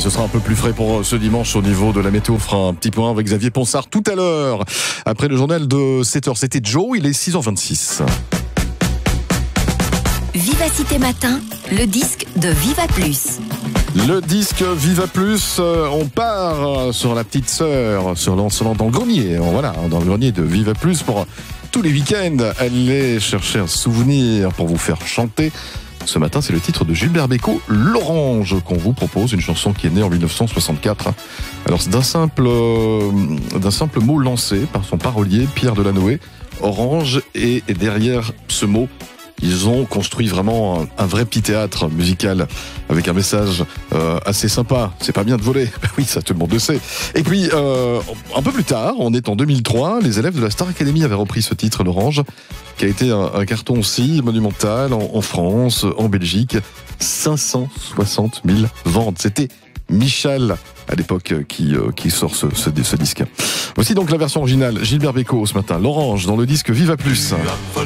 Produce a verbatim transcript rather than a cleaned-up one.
ce sera un peu plus frais pour ce dimanche au niveau de la météo. On fera un petit point avec Xavier Ponsard tout à l'heure. Après le journal de sept heures, c'était Joe, il est six heures vingt-six. Vivacité Matin, le disque de Viva Plus. Le disque Viva Plus, euh, on part sur la petite sœur, sur l'ensemble dans le grenier, voilà, dans le grenier de Viva Plus pour tous les week-ends. Allez chercher un souvenir pour vous faire chanter. Ce matin, c'est le titre de Gilbert Bécaud, L'Orange, qu'on vous propose, une chanson qui est née en dix-neuf cent soixante-quatre. Alors, c'est d'un simple, euh, d'un simple mot lancé par son parolier, Pierre Delanoë, Orange, et, et derrière ce mot, ils ont construit vraiment un, un vrai petit théâtre musical avec un message euh, assez sympa. C'est pas bien de voler. Ben oui, ça tout le monde le sait. Et puis, euh, un peu plus tard, on est en deux mille trois, les élèves de la Star Academy avaient repris ce titre, L'Orange, qui a été un, un carton aussi monumental en, en France, en Belgique. cinq cent soixante mille ventes. C'était Michel, à l'époque, qui, euh, qui sort ce, ce, ce disque. Voici donc la version originale. Gilbert Bécaud ce matin. L'Orange dans le disque Viva Plus.